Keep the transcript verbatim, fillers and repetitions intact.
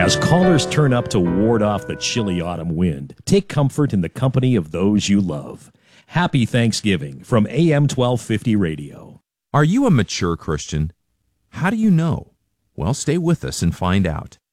As callers turn up to ward off the chilly autumn wind, take comfort in the company of those you love. Happy Thanksgiving from A M twelve fifty Radio. Are you a mature Christian? How do you know? Well, stay with us and find out.